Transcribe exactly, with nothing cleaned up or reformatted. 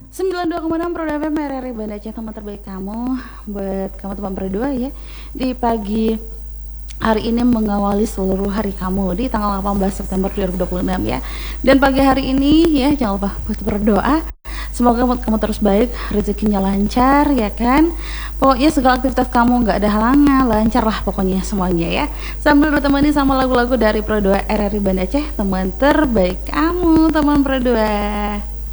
sembilan puluh dua koma enam Pro F M R R I Banda Aceh, teman terbaik kamu. Buat kamu teman berdua ya, di pagi hari ini mengawali seluruh hari kamu di tanggal delapan belas September dua ribu dua puluh enam ya. Dan pagi hari ini ya, jangan lupa buat berdoa. Semoga kamu terus baik, rezekinya lancar ya kan. Pokoknya segala aktivitas kamu nggak ada halangan, lancar lah pokoknya semuanya ya. Sambil ditemani sama lagu-lagu dari Pro dua R R I Banda Aceh, teman terbaik kamu, teman Pro dua.